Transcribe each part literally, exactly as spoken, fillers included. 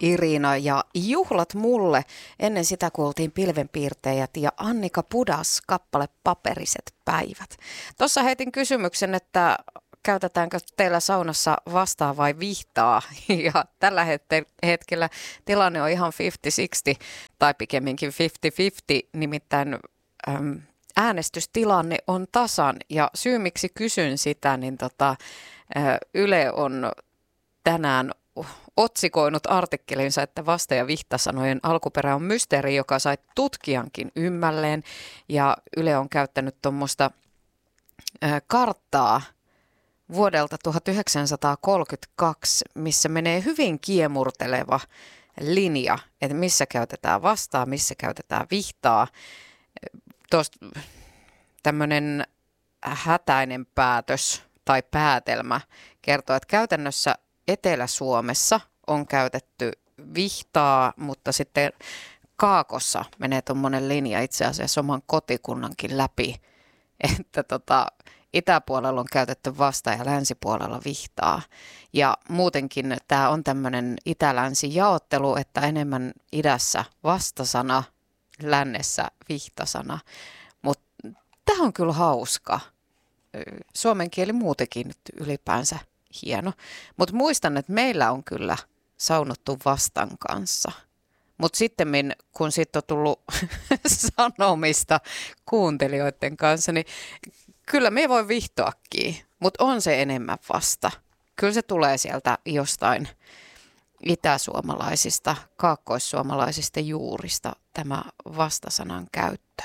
Irina ja Juhlat mulle. Ennen sitä kuultiin Pilvenpiirtäjät ja Annika Pudas kappale Paperiset päivät. Tuossa heitin kysymyksen, että käytetäänkö teillä saunassa vastaa vai vihtaa? Ja tällä hetkellä tilanne on ihan viisikymmentä kuusikymmentä tai pikemminkin viisikymmentä viisikymmentä, nimittäin äm, äänestystilanne on tasan. Ja syy miksi kysyn sitä, niin tota, ä, Yle on tänään otsikoinut artikkelinsa, että vasta- ja vihtasanojen alkuperä on mysteeri, joka sai tutkijankin ymmälleen. Ja Yle on käyttänyt tuommoista ä, karttaa vuodelta tuhatyhdeksänsataakolmekymmentäkaksi, missä menee hyvin kiemurteleva linja, että missä käytetään vastaa, missä käytetään vihtaa. Tuosta tämmöinen hätäinen päätös tai päätelmä kertoo, että käytännössä Etelä-Suomessa on käytetty vihtaa, mutta sitten Kaakossa menee tuommoinen linja itse asiassa oman kotikunnankin läpi, että tota, itäpuolella on käytetty vasta ja länsipuolella vihtaa. Ja muutenkin tämä on tämmöinen itä-länsi-jaottelu, että enemmän idässä vastasana, lännessä vihtasana. Mutta tämä on kyllä hauska. Suomen kieli muutenkin nyt ylipäänsä hieno. Mutta muistan, että meillä on kyllä saunottu vastan kanssa. Mutta sitten kun siitä on tullut sanomista kuuntelijoiden kanssa, niin kyllä me voi vihtoakin, mutta on se enemmän vasta. Kyllä se tulee sieltä jostain itäsuomalaisista, kaakkoissuomalaisista juurista tämä vastasanan käyttö.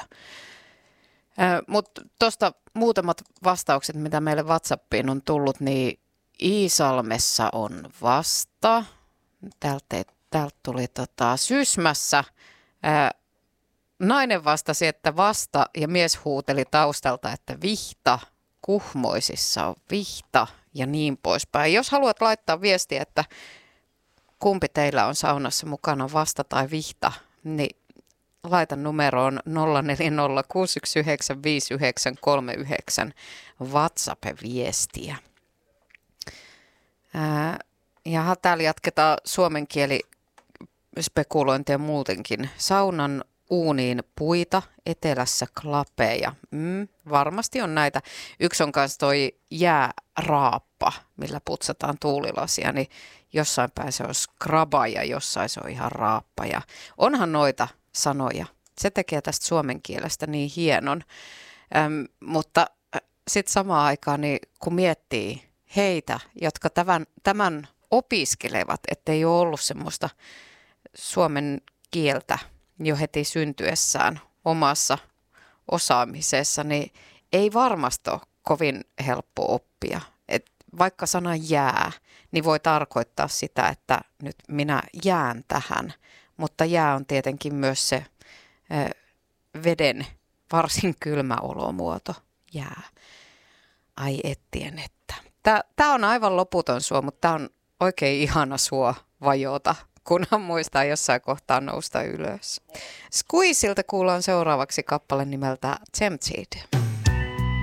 Mutta tuosta muutamat vastaukset, mitä meille WhatsAppiin on tullut, niin Iisalmessa on vasta. Täältä, täältä tuli tota, Sysmässä. Ää, nainen vastasi, että vasta ja mies huuteli taustalta, että vihta. Kuhmoisissa on vihta ja niin poispäin. Jos haluat laittaa viestiä, että kumpi teillä on saunassa mukana, vasta tai vihta, niin laita numeroon nolla neljä nolla kuusi yksi yhdeksän viisi yhdeksän kolme yhdeksän WhatsApp-viestiä. Ää, ja täällä jatketaan suomen kieli spekulointia muutenkin. Saunan uuniin puita, etelässä klapeja. Mm, varmasti on näitä. Yksi on myös toi jääraappa, millä putsataan tuulilasia, niin jossain päin se on skraba ja jossain se on ihan raappa. Ja onhan noita sanoja. Se tekee tästä suomen kielestä niin hienon. Äm, mutta sitten samaan aikaan, niin kun miettii heitä, jotka tämän, tämän opiskelevat, ettei ole ollut semmoista suomen kieltä jo heti syntyessään omassa osaamisessa, niin ei varmasti ole kovin helppo oppia. Et vaikka sana jää, niin voi tarkoittaa sitä, että nyt minä jään tähän, mutta jää on tietenkin myös se ö, veden varsin kylmä olomuoto, jää. Ai ettien, että. Tämä on aivan loputon suo, mutta tämä on oikein ihana suo vajota, kunhan muistaa jossain kohtaa nousta ylös. Squeezeilta kuullaan seuraavaksi kappale nimeltä Tempted.